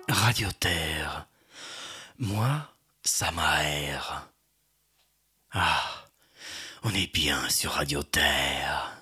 Radio Terre, moi, ça m'aère. Ah, on est bien sur Radio Terre.